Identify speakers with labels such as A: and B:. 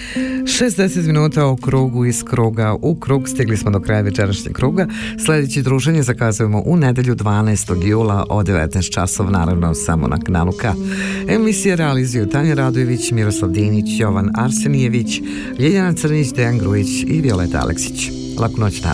A: 60 minuta u krugu iz kruga u krug. Stigli smo do kraja večerašnjeg kruga. Sljedeće druženje zakazujemo u nedelju 12. jula od 19 časova, naravno samo na kanalu K. Emisije realizuju Tanja Radojević, Miroslav Dinić, Jovan Arsenijević, Ljeljana Crnić, Dejan Grujić i Violeta Aleksić. Laku noć.